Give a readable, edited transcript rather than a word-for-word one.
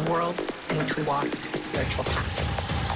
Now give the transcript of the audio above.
world in which we walk a spiritual path.